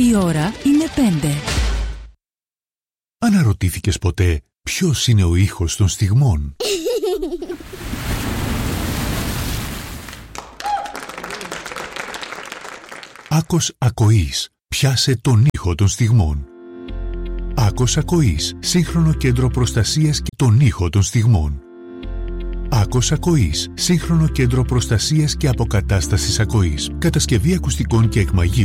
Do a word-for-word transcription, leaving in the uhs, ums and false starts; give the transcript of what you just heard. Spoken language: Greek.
Η ώρα είναι πέντε. Αναρωτήθηκες ποτέ ποιος είναι ο ήχος των στιγμών? Άκος ακοής. Πιάσε τον ήχο των στιγμών. Άκος ακοής. Σύγχρονο κέντρο προστασίας και τον ήχο των στιγμών. Άκος ακοής. Σύγχρονο κέντρο προστασίας και αποκατάστασης ακοής. Κατασκευή ακουστικών και εκμαγείων